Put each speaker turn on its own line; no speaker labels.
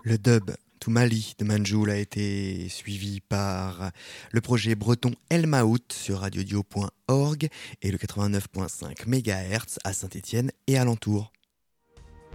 Le dub Toumali de Manjoul a été suivi par le projet breton Elmaout sur radiodio.org et le 89.5 MHz à Saint-Étienne et alentour.